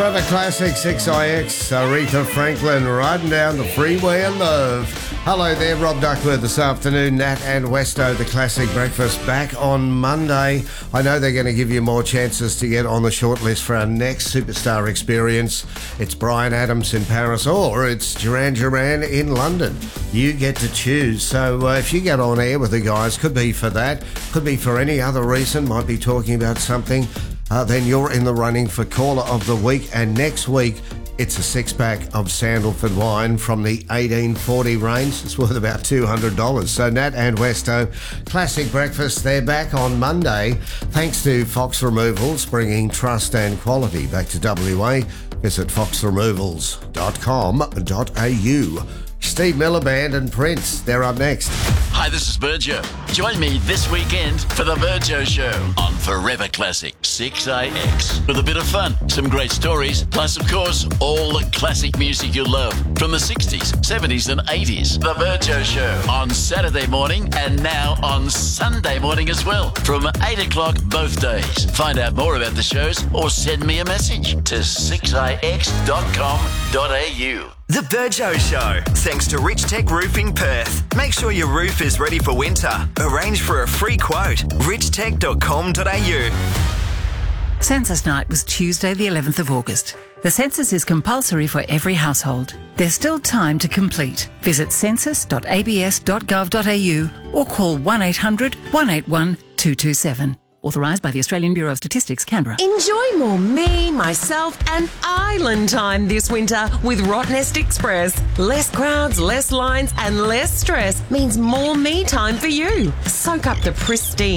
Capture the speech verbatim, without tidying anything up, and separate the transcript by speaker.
Speaker 1: Forever Classic six I X, Aretha Franklin riding down the freeway of love. Hello there, Rob Duckworth this afternoon. Nat and Westo, the Classic Breakfast, back on Monday. I know they're going to give you more chances to get on the shortlist for our next superstar experience. It's Bryan Adams in Paris or it's Duran Duran in London. You get to choose. So uh, if you get on air with the guys, could be for that, could be for any other reason, might be talking about something, uh, then you're in the running for Caller of the Week. And next week, it's a six-pack of Sandalford wine from the eighteen forty range. It's worth about two hundred dollars. So Nat and Westo, Classic Breakfast, they're back on Monday. Thanks to Fox Removals, bringing trust and quality back to W A. Visit fox removals dot com dot a u. Steve Miller Band and Prince, they're up next.
Speaker 2: Hi, this is Virgio. Join me this weekend for The Virgio Show on Forever Classic six I X. With a bit of fun, some great stories, plus, of course, all the classic music you love from the sixties, seventies and eighties. The Virgio Show on Saturday morning and now on Sunday morning as well from eight o'clock both days. Find out more about the shows or send me a message to six i x dot com dot a u.
Speaker 3: The Virgio Show, thanks to Rich Tech Roofing Perth. Make sure your roof is ready for winter. Arrange for a free quote. rich tech dot com dot a u.
Speaker 4: Census night was Tuesday the eleventh of August. The census is compulsory for every household. There's still time to complete. Visit census dot a b s dot gov dot a u or call one eight hundred, one eight one, two two seven. Authorised by the Australian Bureau of Statistics, Canberra.
Speaker 5: Enjoy more me, myself and island time this winter with Rottnest Express. Less crowds, less lines and less stress means more me time for you. Soak up the pristine